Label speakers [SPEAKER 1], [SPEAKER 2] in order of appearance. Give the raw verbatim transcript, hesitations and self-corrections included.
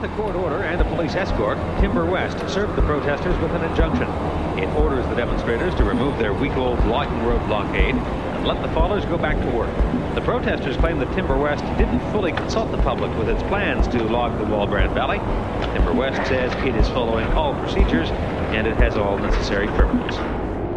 [SPEAKER 1] a court order and a police escort, Timber West served the protesters with an injunction. It orders the demonstrators to remove their week-old Lawton Road blockade and let the fallers go back to work. The protesters claim that Timber West didn't fully consult the public with its plans to log the Walbrand Valley. Timber West says it is following all procedures and it has all necessary permits.